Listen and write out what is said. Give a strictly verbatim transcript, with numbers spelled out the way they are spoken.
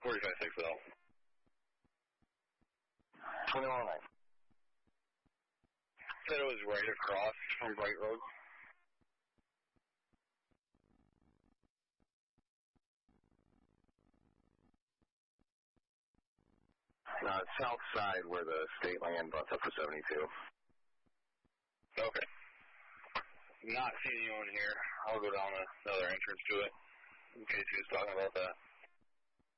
forty-five six L. twenty-one nine. Said it was right across from Bright Road. Uh, south side where the state land butts up to seventy-two. Okay. Not seeing anyone here. I'll go down another entrance to it in case he was talking about that.